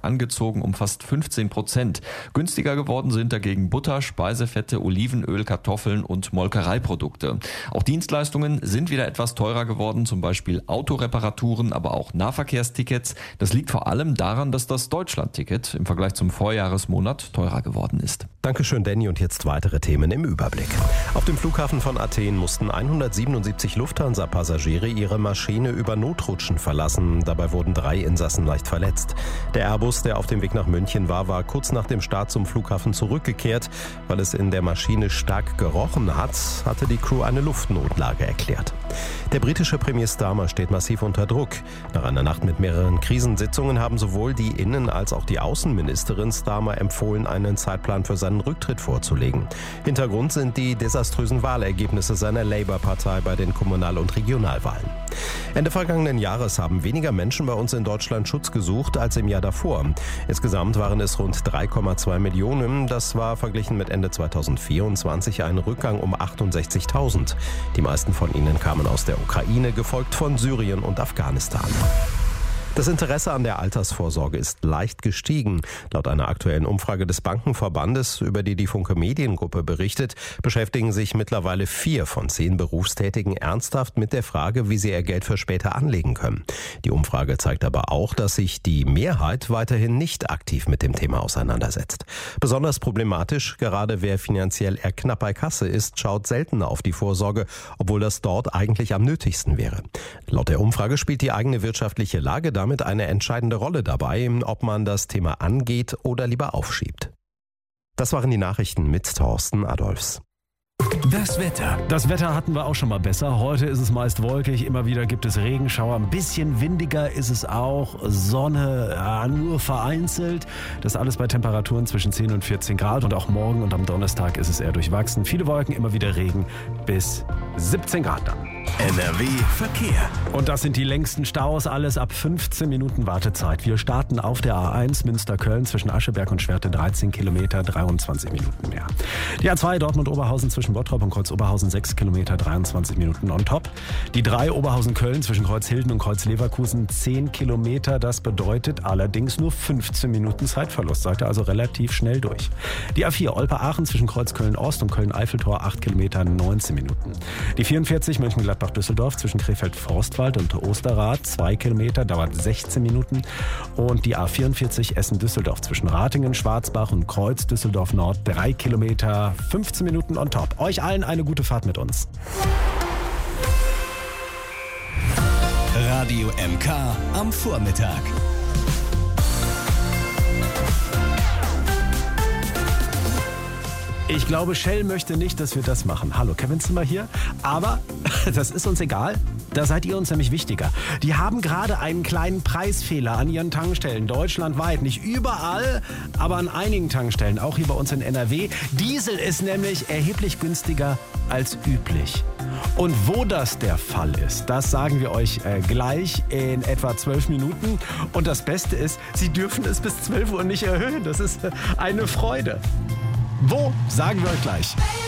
stark angezogen um fast 15%. Günstiger geworden sind dagegen Butter, Speisefette, Olivenöl, Kartoffeln und Molkereiprodukte. Auch Dienstleistungen sind wieder etwas teurer geworden, zum Beispiel Autoreparaturen, aber auch Nahverkehrstickets. Das liegt vor allem daran, dass das Deutschland-Ticket im Vergleich zum Vorjahresmonat teurer geworden ist. Dankeschön, Danny. Und jetzt weitere Themen im Überblick. Auf dem Flughafen von Athen mussten 177 Lufthansa-Passagiere ihre Maschine über Notrutschen verlassen. Dabei wurden 3 Insassen leicht verletzt. Der Airbus, der auf dem Weg nach München war kurz nach dem Start zum Flughafen zurückgekehrt. Weil es in der Maschine stark gerochen hat, hatte die Crew eine Luftnotlage erklärt. Der britische Premier Starmer steht massiv unter Druck. Nach einer Nacht mit mehreren Krisensitzungen haben sowohl die Innen- als auch die Außenministerin Starmer empfohlen, einen Zeitplan für seinen Rücktritt vorzulegen. Hintergrund sind die desaströsen Wahlergebnisse seiner Labour-Partei bei den Kommunal- und Regionalwahlen. Ende vergangenen Jahres haben weniger Menschen bei uns in Deutschland Schutz gesucht als im Jahr davor. Insgesamt waren es rund 3,2 Millionen. Das war verglichen mit Ende 2024 ein Rückgang um 68.000. Die meisten von ihnen kamen aus der Ukraine, gefolgt von Syrien und Afghanistan. Das Interesse an der Altersvorsorge ist leicht gestiegen. Laut einer aktuellen Umfrage des Bankenverbandes, über die die Funke Mediengruppe berichtet, beschäftigen sich mittlerweile 4 von 10 Berufstätigen ernsthaft mit der Frage, wie sie ihr Geld für später anlegen können. Die Umfrage zeigt aber auch, dass sich die Mehrheit weiterhin nicht aktiv mit dem Thema auseinandersetzt. Besonders problematisch, gerade wer finanziell eher knapp bei Kasse ist, schaut seltener auf die Vorsorge, obwohl das dort eigentlich am nötigsten wäre. Laut der Umfrage spielt die eigene wirtschaftliche Lage damit eine entscheidende Rolle dabei, ob man das Thema angeht oder lieber aufschiebt. Das waren die Nachrichten mit Thorsten Adolfs. Das Wetter. Das Wetter hatten wir auch schon mal besser. Heute ist es meist wolkig, immer wieder gibt es Regenschauer. Ein bisschen windiger ist es auch. Sonne, ja, nur vereinzelt. Das alles bei Temperaturen zwischen 10 und 14 Grad. Und auch morgen und am Donnerstag ist es eher durchwachsen. Viele Wolken, immer wieder Regen bis 17 Grad dann. NRW Verkehr. Und das sind die längsten Staus, alles ab 15 Minuten Wartezeit. Wir starten auf der A1 Münster-Köln zwischen Ascheberg und Schwerte 13 Kilometer, 23 Minuten mehr. Die A2 Dortmund-Oberhausen zwischen Bottrop und Kreuz-Oberhausen 6 Kilometer, 23 Minuten on top. Die 3 Oberhausen-Köln zwischen Kreuzhilden und Kreuz-Leverkusen 10 Kilometer. Das bedeutet allerdings nur 15 Minuten Zeitverlust. Seid ihr also relativ schnell durch. Die A4 Olpe-Aachen zwischen Kreuz-Köln-Ost und Köln-Eiffeltor 8 Kilometer, 19 Minuten. Die 44 Mönchengladbach-Düsseldorf zwischen Krefeld-Forstwald und Osterrad 2 Kilometer, dauert 16 Minuten. Und die A44 Essen-Düsseldorf zwischen Ratingen, Schwarzbach und Kreuz-Düsseldorf-Nord 3 Kilometer, 15 Minuten on top. Euch allen eine gute Fahrt mit uns. Radio MK am Vormittag. Ich glaube, Shell möchte nicht, dass wir das machen. Hallo, Kevin Zimmer hier. Aber das ist uns egal. Da seid ihr uns nämlich wichtiger. Die haben gerade einen kleinen Preisfehler an ihren Tankstellen. Deutschlandweit. Nicht überall, aber an einigen Tankstellen. Auch hier bei uns in NRW. Diesel ist nämlich erheblich günstiger als üblich. Und wo das der Fall ist, das sagen wir euch gleich in etwa 12 Minuten. Und das Beste ist, Sie dürfen es bis 12 Uhr nicht erhöhen. Das ist eine Freude. Wo? Sagen wir euch gleich.